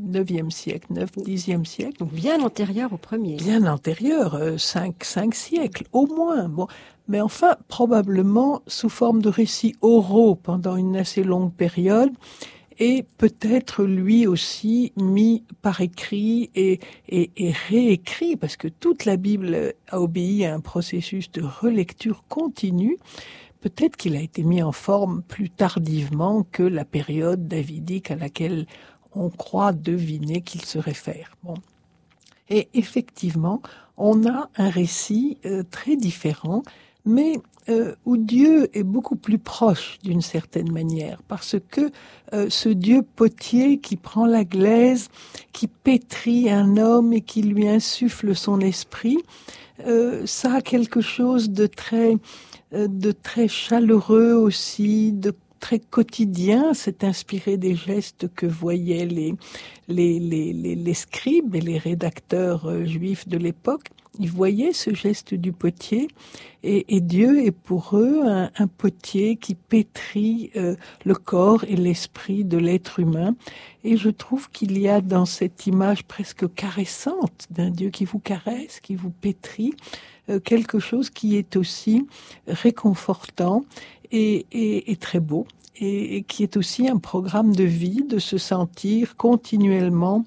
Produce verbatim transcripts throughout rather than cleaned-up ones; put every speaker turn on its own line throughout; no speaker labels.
neuvième siècle, neuf, dixième siècle.
Donc bien antérieur au premier.
Bien antérieur, euh, cinq, cinq siècles, au moins. Bon, mais enfin, probablement sous forme de récits oraux pendant une assez longue période, et peut-être lui aussi mis par écrit et, et, et réécrit, parce que toute la Bible a obéi à un processus de relecture continue. Peut-être qu'il a été mis en forme plus tardivement que la période davidique à laquelle on croit deviner qu'il se réfère. Bon. Et effectivement, on a un récit euh, très différent, mais euh, où Dieu est beaucoup plus proche d'une certaine manière, parce que euh, ce Dieu potier qui prend la glaise, qui pétrit un homme et qui lui insuffle son esprit, euh, ça a quelque chose de très, euh, de très chaleureux aussi, de très quotidien. C'est inspiré des gestes que voyaient les, les, les, les, les scribes et les rédacteurs euh, juifs de l'époque. Ils voyaient ce geste du potier, et, et Dieu est pour eux un, un potier qui pétrit euh, le corps et l'esprit de l'être humain. Et je trouve qu'il y a dans cette image presque caressante d'un Dieu qui vous caresse, qui vous pétrit, euh, quelque chose qui est aussi réconfortant et, et, et très beau, et, et qui est aussi un programme de vie, de se sentir continuellement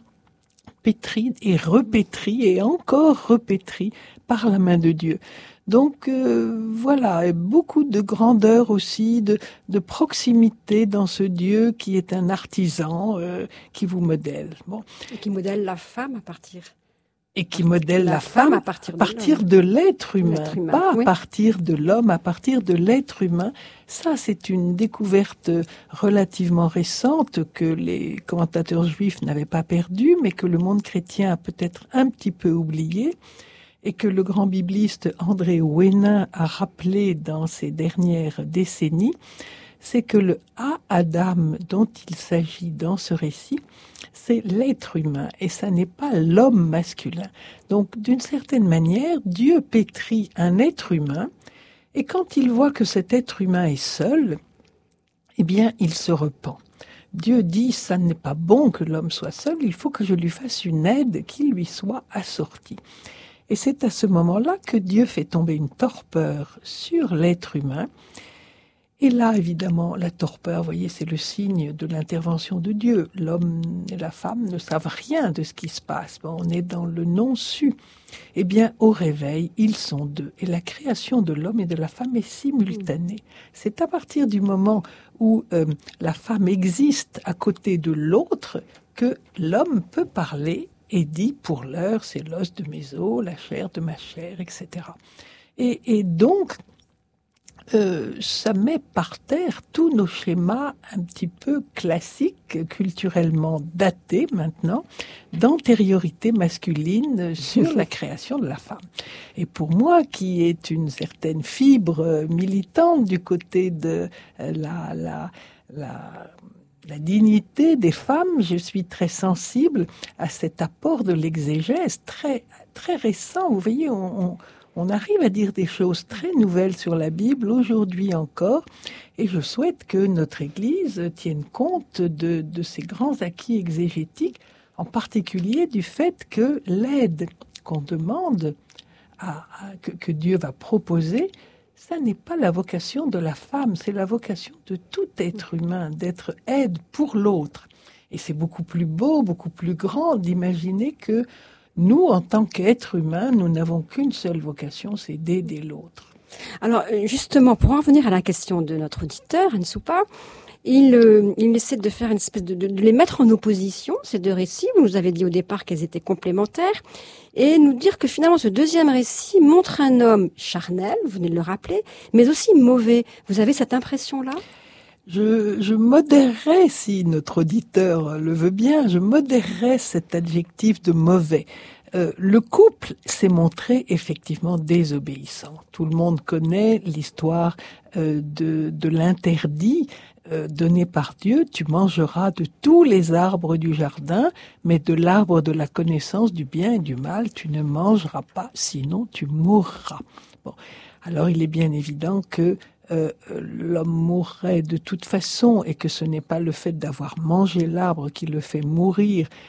pétri et repétri et encore repétri par la main de Dieu. Donc euh, voilà, et beaucoup de grandeur aussi, de, de proximité dans ce Dieu qui est un artisan, euh, qui vous modèle. Bon.
Et qui modèle la femme à partir...
Et qui modèle la, la femme, femme à partir, de, partir de l'être humain, humain, pas oui. à partir de l'homme, à partir de l'être humain. Ça, c'est une découverte relativement récente que les commentateurs juifs n'avaient pas perdue, mais que le monde chrétien a peut-être un petit peu oublié, et que le grand bibliste André Ouénin a rappelé dans ces dernières décennies. C'est que le Ha-Adam dont il s'agit dans ce récit, c'est l'être humain, et ça n'est pas l'homme masculin. Donc, d'une certaine manière, Dieu pétrit un être humain, et quand il voit que cet être humain est seul, eh bien, il se repent. Dieu dit, ça n'est pas bon que l'homme soit seul, il faut que je lui fasse une aide qui lui soit assortie. Et c'est à ce moment-là que Dieu fait tomber une torpeur sur l'être humain. Et là, évidemment, la torpeur, vous voyez, c'est le signe de l'intervention de Dieu. L'homme et la femme ne savent rien de ce qui se passe. Bon, on est dans le non-su. Eh bien, au réveil, ils sont deux. Et la création de l'homme et de la femme est simultanée. C'est à partir du moment où euh, la femme existe à côté de l'autre que l'homme peut parler et dit, pour l'heure, c'est l'os de mes os, la chair de ma chair, et cetera. Et, et donc, Euh, ça met par terre tous nos schémas un petit peu classiques, culturellement datés maintenant, d'antériorité masculine sur la création de la femme. Et pour moi, qui est une certaine fibre militante du côté de la, la, la, la dignité des femmes, je suis très sensible à cet apport de l'exégèse très, très récent. Vous voyez, on... on On arrive à dire des choses très nouvelles sur la Bible aujourd'hui encore, et je souhaite que notre Église tienne compte de, de ces grands acquis exégétiques, en particulier du fait que l'aide qu'on demande, à, à, que, que Dieu va proposer, ça n'est pas la vocation de la femme, c'est la vocation de tout être humain, d'être aide pour l'autre. Et c'est beaucoup plus beau, beaucoup plus grand d'imaginer que nous, en tant qu'êtres humains, nous n'avons qu'une seule vocation, c'est d'aider l'autre.
Alors, justement, pour en revenir à la question de notre auditeur, Anne Soupa, il, euh, il essaie de faire une espèce de, de, de les mettre en opposition, ces deux récits. Vous nous avez dit au départ qu'elles étaient complémentaires, et nous dire que finalement, ce deuxième récit montre un homme charnel, vous venez de le rappeler, mais aussi mauvais. Vous avez cette impression-là ?
Je, je modérerais, si notre auditeur le veut bien, je modérerais cet adjectif de mauvais. Euh, le couple s'est montré effectivement désobéissant. Tout le monde connaît l'histoire euh, de, de l'interdit euh, donné par Dieu. Tu mangeras de tous les arbres du jardin, mais de l'arbre de la connaissance du bien et du mal, tu ne mangeras pas, sinon tu mourras. Bon. Alors il est bien évident que Euh, l'homme mourrait de toute façon et que ce n'est pas le fait d'avoir mangé l'arbre qui le fait mourir,